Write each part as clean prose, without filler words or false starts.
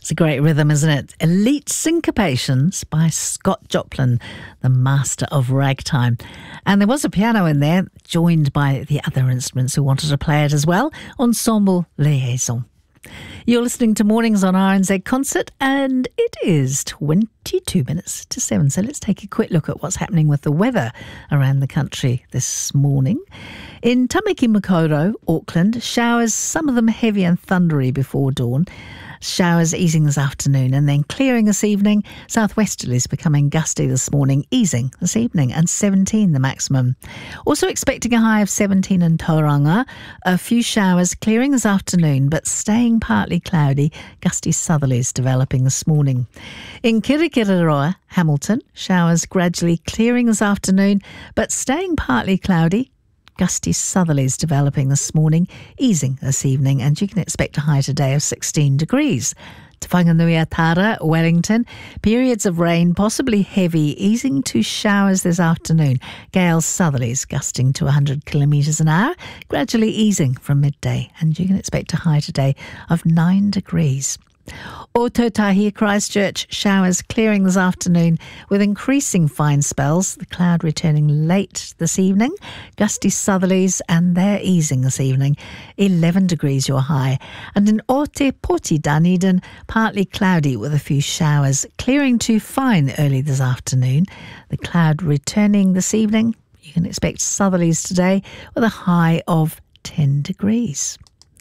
It's a great rhythm, isn't it? Elite Syncopations by Scott Joplin, the master of ragtime. And there was a piano in there, joined by the other instruments who wanted to play it as well. Ensemble Liaison. You're listening to Mornings on RNZ Concert, and it is 22 minutes to 7. So let's take a quick look at what's happening with the weather around the country this morning. In Tamaki Makaurau, Auckland, showers, some of them heavy and thundery before dawn. Showers easing this afternoon and then clearing this evening. Southwesterlies becoming gusty this morning, easing this evening, and 17 the maximum. Also expecting a high of 17 in Tauranga. A few showers clearing this afternoon but staying partly cloudy, gusty southerlies developing this morning. In Kirikiriroa, Hamilton, showers gradually clearing this afternoon but staying partly cloudy. Gusty southerlies developing this morning, easing this evening, and you can expect a high today of 16 degrees. Te Whanganui-a-Tara, Wellington, periods of rain, possibly heavy, easing to showers this afternoon. Gales southerlies gusting to 100 kilometres an hour, gradually easing from midday, and you can expect a high today of 9 degrees. Ōtautahi, Christchurch, showers clearing this afternoon with increasing fine spells, the cloud returning late this evening, gusty southerlies, and they're easing this evening, 11 degrees your high. And in Ōtepoti, Dunedin, partly cloudy with a few showers, clearing to fine early this afternoon, the cloud returning this evening. You can expect southerlies today with a high of 10 degrees.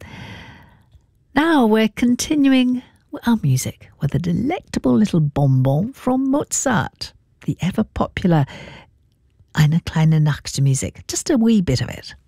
Now we're continuing our music with a delectable little bonbon from Mozart, the ever popular Eine kleine Nachtmusik, just a wee bit of it.